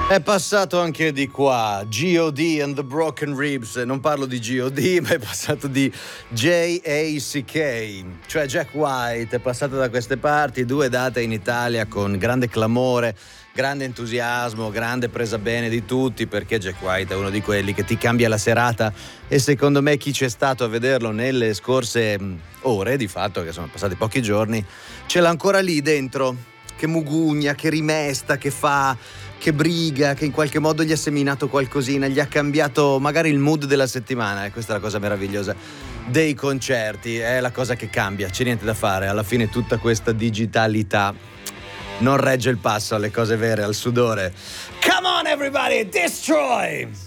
È passato anche di qua, G.O.D. and the Broken Ribs. Non parlo di G.O.D, ma è passato di J.A.C.K, cioè Jack White. È passato da queste parti, 2 date in Italia con grande clamore, grande entusiasmo, grande presa bene di tutti, perché Jack White è uno di quelli che ti cambia la serata, e secondo me chi c'è stato a vederlo nelle scorse ore, di fatto che sono passati pochi giorni, ce l'ha ancora lì dentro, che mugugna, che rimesta, che fa, che briga, che in qualche modo gli ha seminato qualcosina, gli ha cambiato magari il mood della settimana. E questa è la cosa meravigliosa dei concerti, è la cosa che cambia, c'è niente da fare. Alla fine tutta questa digitalità non regge il passo alle cose vere, al sudore. Come on everybody, destroy!